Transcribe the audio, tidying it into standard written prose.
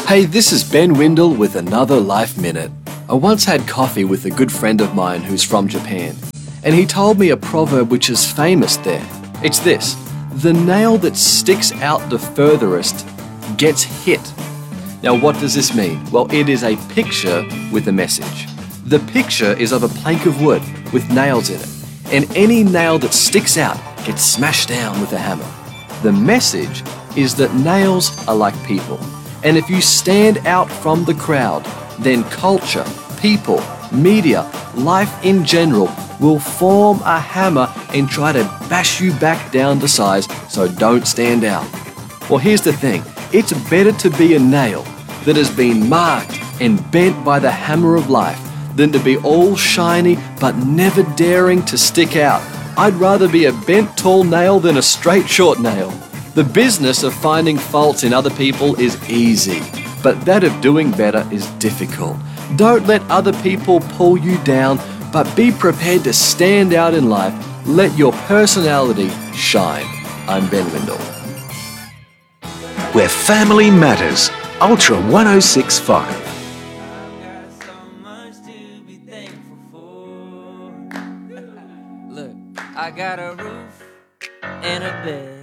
Hey, this is Ben Windle with another Life Minute. I once had coffee with a good friend of mine who's from Japan, and he told me a proverb which is famous there. It's this: the nail that sticks out the furthest gets hit. Now, what does this mean? Well, it is a picture with a message. The picture is of a plank of wood with nails in it, and any nail that sticks out gets smashed down with a hammer. The message is that nails are like people, and if you stand out from the crowd, then culture, people, media, life in general will form a hammer and try to bash you back down to size, so don't stand out. Well, here's the thing. It's better to be a nail that has been marked and bent by the hammer of life than to be all shiny but never daring to stick out. I'd rather be a bent tall nail than a straight short nail. The business of finding faults in other people is easy, but that of doing better is difficult. Don't let other people pull you down, but be prepared to stand out in life. Let your personality shine. I'm Ben Windle. Where family matters. Ultra 1065. I've got so much to be thankful for. Look, I got a roof and a bed.